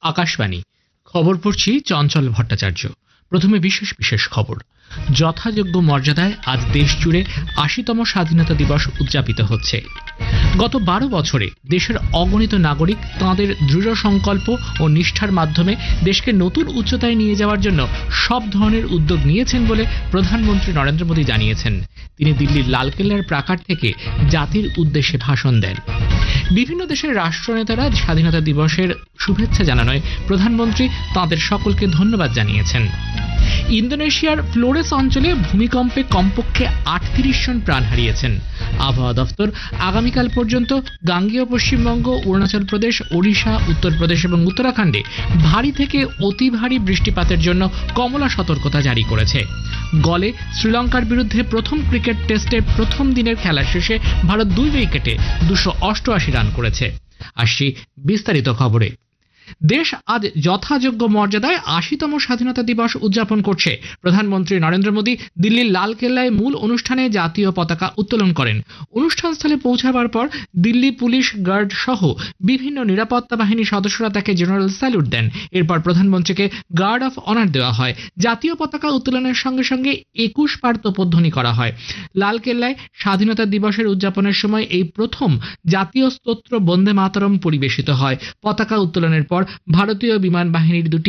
আকাশবাণী খবর পড়ছি চঞ্চল ভট্টাচার্য। প্রথমে বিশেষ খবর। যথাযোগ্য মর্যাদায় আজ দেশ জুড়ে ৮০তম স্বাধীনতা দিবস উদযাপিত হচ্ছে। গত ১২ বছরে দেশের অগণিত নাগরিক তাঁদের দৃঢ় সংকল্প ও নিষ্ঠার মাধ্যমে দেশকে নতুন উচ্চতায় নিয়ে যাওয়ার জন্য সব ধরনের উদ্যোগ নিয়েছেন বলে প্রধানমন্ত্রী নরেন্দ্র মোদী জানিয়েছেন। তিনি দিল্লির লালকেল্লার প্রাকার থেকে জাতির উদ্দেশ্যে ভাষণ দেন। বিভিন্ন দেশের রাষ্ট্রনেতারা স্বাধীনতা দিবসের শুভেচ্ছা জানানোয় প্রধানমন্ত্রী তাঁদের সকলকে ধন্যবাদ জানিয়েছেন। ইন্দোনেশিয়ার ফ্লোরেস অঞ্চলে ভূমিকম্পে কমপক্ষে ৩৮ জন প্রাণ হারিয়েছেন। আবহাওয়া দফতর আগামীকাল পর্যন্ত গাঙ্গেয় পশ্চিমবঙ্গ, অরুণাচল প্রদেশ, ওড়িশা, উত্তরপ্রদেশ এবং উত্তরাখণ্ডে ভারী থেকে অতি ভারী বৃষ্টিপাতের জন্য কমলা সতর্কতা জারি করেছে। গলে শ্রীলঙ্কার বিরুদ্ধে প্রথম ক্রিকেট টেস্টের প্রথম দিনের খেলা শেষে ভারত ২ উইকেটে ২৮৮ রান করেছে। আসছি বিস্তারিত খবরে। দেশ আজ যথাযোগ্য মর্যাদায় ৮০তম স্বাধীনতা দিবস উদযাপন করছে। প্রধানমন্ত্রী নরেন্দ্র মোদী দিল্লির লালকেল্লায় মূল অনুষ্ঠানে জাতীয় পতাকা উত্তোলন করেন। অনুষ্ঠানস্থলে পৌঁছাবার পর দিল্লি পুলিশ গার্ড সহ বিভিন্ন নিরাপত্তা বাহিনীর সদস্যরা তাকে জেনারেল স্যালুট দেন। এরপর প্রধানমন্ত্রীকে গার্ড অফ অনার দেওয়া হয়। জাতীয় পতাকা উত্তোলনের সঙ্গে সঙ্গে ২১ বার তোপধ্বনি করা হয়। লালকেল্লায় স্বাধীনতা দিবসের উদযাপনের সময় এই প্রথম জাতীয় স্তোত্র বন্দে মাতরম পরিবেশিত হয়। পতাকা উত্তোলনের পর ভারতীয় বিমান বাহিনীর দুটি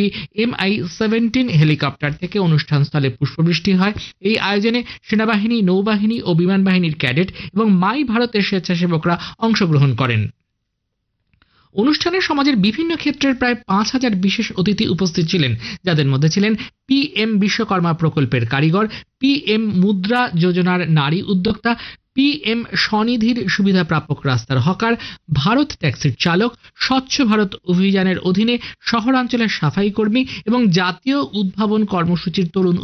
MI-17 হেলিকপ্টার থেকে অনুষ্ঠানস্থলে পুষ্পবৃষ্টি হয়। এই আয়োজনে সেনাবাহিনী, নৌবাহিনী ও বিমান বাহিনীর ক্যাডেট এবং মাই ভারতের স্বেচ্ছাসেবকরা অংশগ্রহণ করেন। অনুষ্ঠানে সমাজের বিভিন্ন ক্ষেত্রের প্রায় ৫,০০০ বিশেষ অতিথি উপস্থিত ছিলেন, যাদের মধ্যে ছিলেন PM বিশ্বকর্মা প্রকল্পের কারিগর, PM মুদ্রা যোজনার নারী উদ্যোক্তা, PM স্বনিধির সুবিধাপ্রাপক রাস্তার হকার, ভারত ট্যাক্সির চালক, স্বচ্ছ ভারত অভিযানের অধীনে শহরাঞ্চলের সাফাই কর্মী এবং জাতীয় উদ্ভাবন কর্মসূচির তরুণ